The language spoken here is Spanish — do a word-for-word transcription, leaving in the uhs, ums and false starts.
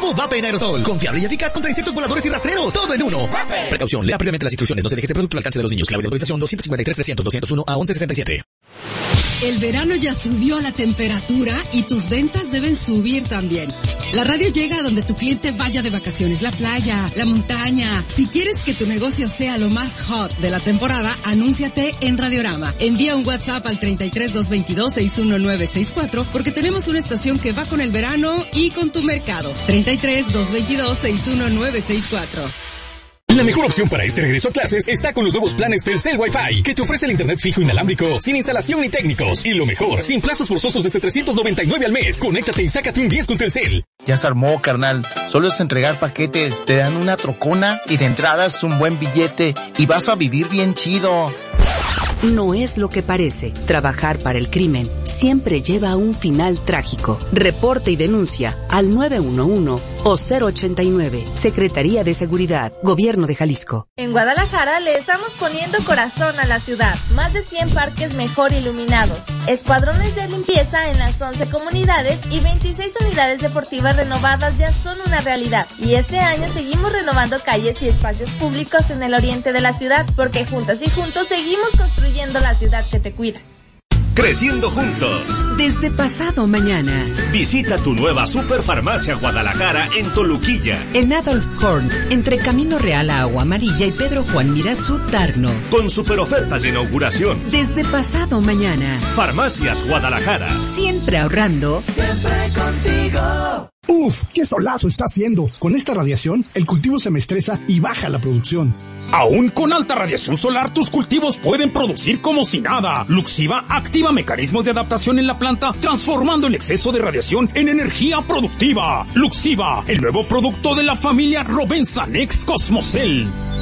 Nuevo Vape en aerosol. Confiable y eficaz contra insectos voladores y rastreros. Todo en uno. Vape. Precaución. Lea previamente las instrucciones. No se deje este producto al alcance de los niños. Clave de autorización doscientos cincuenta y tres trescientos doscientos uno a once sesenta y siete. El verano ya subió la temperatura y tus ventas deben subir también. La radio llega a donde tu cliente vaya de vacaciones, la playa, la montaña. Si quieres que tu negocio sea lo más hot de la temporada, anúnciate en Radiorama. Envía un WhatsApp al treinta y tres, doscientos veintidós, sesenta y nueve sesenta y cuatro porque tenemos una estación que va con el verano y con tu mercado. treinta y tres, doscientos veintidós, sesenta y nueve sesenta y cuatro. La mejor opción para este regreso a clases está con los nuevos planes Telcel Wi-Fi, que te ofrece el internet fijo inalámbrico, sin instalación ni técnicos. Y lo mejor, sin plazos forzosos desde trescientos noventa y nueve al mes. Conéctate y sácate un diez con Telcel. Ya se armó, carnal. Solo es entregar paquetes, te dan una trocona y de entradas un buen billete y vas a vivir bien chido. No es lo que parece. Trabajar para el crimen siempre lleva a un final trágico. Reporte y denuncia al nueve uno uno o cero ochenta y nueve. Secretaría de Seguridad, Gobierno de Jalisco. En Guadalajara le estamos poniendo corazón a la ciudad. Más de cien parques mejor iluminados, escuadrones de limpieza en las once comunidades y veintiséis unidades deportivas renovadas ya son una realidad. Y este año seguimos renovando calles y espacios públicos en el oriente de la ciudad, porque juntas y juntos seguimos construyendo la ciudad que te cuida. Creciendo juntos. Desde pasado mañana. Visita tu nueva Superfarmacia Guadalajara en Toluquilla. En Adolf Horn, entre Camino Real a Agua Amarilla y Pedro Juan Mirazú Tarno. Con super ofertas de inauguración. Desde pasado mañana. Farmacias Guadalajara. Siempre ahorrando. Siempre contigo. Uf, qué solazo está haciendo. Con esta radiación, el cultivo se me estresa y baja la producción. Aún con alta radiación solar, tus cultivos pueden producir como si nada. Luxiva activa mecanismos de adaptación en la planta, transformando el exceso de radiación en energía productiva. Luxiva, el nuevo producto de la familia Rovensa Next Cosmocel.